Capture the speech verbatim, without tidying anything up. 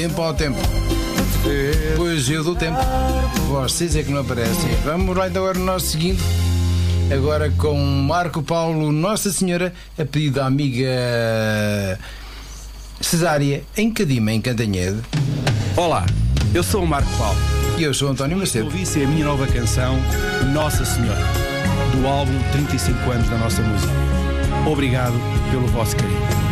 Tempo ao tempo. Pois eu dou tempo. Vocês é que não aparecem. Vamos lá então agora no nosso seguinte. Agora com Marco Paulo, Nossa Senhora, a pedido da amiga Cesária, em Cadima, em Cantanhede. Olá, eu sou o Marco Paulo. E eu sou o António Macedo. Ouvi-se a minha nova canção, Nossa Senhora, do álbum trinta e cinco anos da nossa música. Obrigado pelo vosso carinho.